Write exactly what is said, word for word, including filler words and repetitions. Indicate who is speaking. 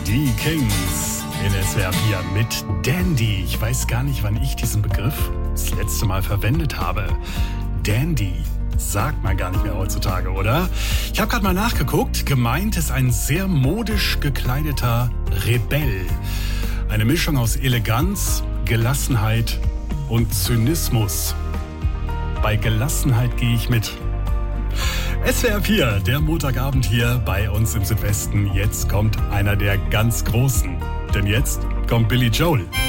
Speaker 1: Die Kings in S W R vier mit Dandy. Ich weiß gar nicht, wann ich diesen Begriff das letzte Mal verwendet habe. Dandy sagt man gar nicht mehr heutzutage, oder? Ich habe gerade mal nachgeguckt. Gemeint ist ein sehr modisch gekleideter Rebell. Eine Mischung aus Eleganz, Gelassenheit und Zynismus. Bei Gelassenheit gehe ich mit. S W R vier, der Montagabend hier bei uns im Südwesten. Jetzt kommt einer der ganz Großen. Denn jetzt kommt Billy Joel.